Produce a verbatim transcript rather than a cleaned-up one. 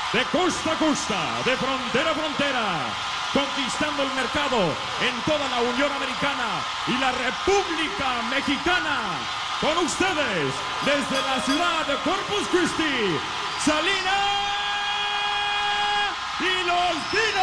de costa a costa, de frontera a frontera, conquistando el mercado en toda la Unión Americana y la República Mexicana. Con ustedes, desde la ciudad de Corpus Christi, Salina y los Dinos.